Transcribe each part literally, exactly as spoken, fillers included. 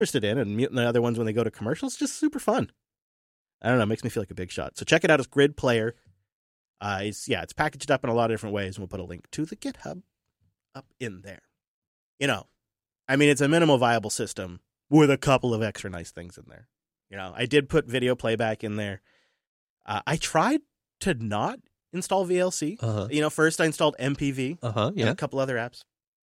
interested in, and muting the other ones when they go to commercials. Just super fun. I don't know. It makes me feel like a big shot. So check it out as Grid Player. Uh, it's, yeah, it's packaged up in a lot of different ways, and we'll put a link to the GitHub up in there. You know, I mean, it's a minimal viable system with a couple of extra nice things in there. You know, I did put video playback in there. Uh, I tried to not install V L C. Uh-huh. You know, first I installed M P V uh-huh, yeah. and a couple other apps.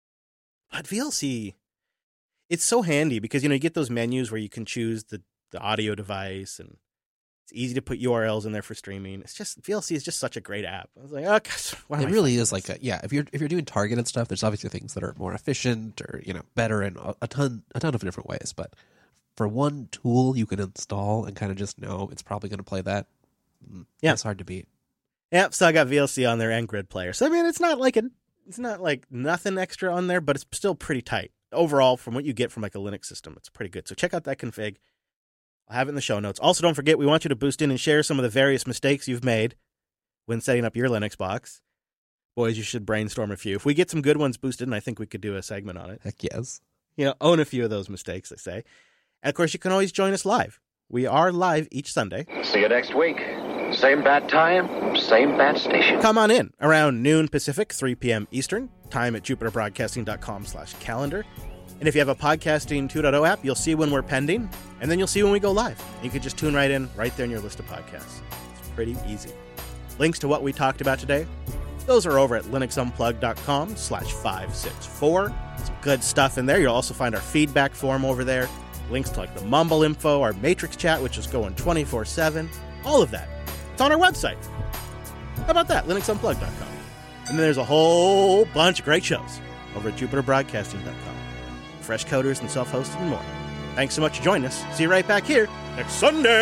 But V L C, it's so handy because, you know, you get those menus where you can choose the, the audio device, and it's easy to put U R Ls in there for streaming. It's just, V L C is just such a great app. I was like, oh, gosh, why am It I really is this? like a, yeah, if you're if you're doing targeted stuff, there's obviously things that are more efficient or, you know, better in a, a ton a ton of different ways. But for one tool you can install and kind of just know it's probably going to play that, yeah, it's hard to beat. Yep, so I got V L C on there and Grid Player. So, I mean, it's not like a, it's not like nothing extra on there, but it's still pretty tight. Overall, from what you get from like a Linux system, it's pretty good. So check out that config. I'll have it in the show notes. Also, don't forget, we want you to boost in and share some of the various mistakes you've made when setting up your Linux box. Boys, you should brainstorm a few. If we get some good ones boosted, and I think we could do a segment on it. Heck yes. You know, own a few of those mistakes, I say. And, of course, you can always join us live. We are live each Sunday. See you next week. Same bat time, same bat station. Come on in around noon Pacific, three p.m. Eastern, time at jupiterbroadcasting.com slash calendar. And if you have a Podcasting two point oh app, you'll see when we're pending, and then you'll see when we go live. You can just tune right in, right there in your list of podcasts. It's pretty easy. Links to what we talked about today, those are over at linuxunplug.com slash 564. Some good stuff in there. You'll also find our feedback form over there. Links to like the Mumble info, our Matrix chat, which is going twenty-four seven. All of that. It's on our website. How about that? linux unplugged dot com. And then there's a whole bunch of great shows over at jupiter broadcasting dot com. Fresh coders and self-hosted and more. Thanks so much for joining us. See you right back here next Sunday.